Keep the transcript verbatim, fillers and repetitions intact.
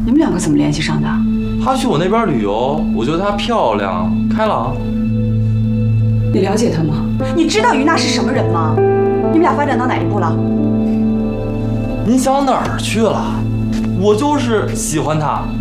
你们两个怎么联系上的？ 她去我那边旅游，我觉得她漂亮、开朗。 你了解她吗？ 你知道于娜是什么人吗？你们俩发展到哪一步了？ 您想哪儿去了？我就是喜欢她。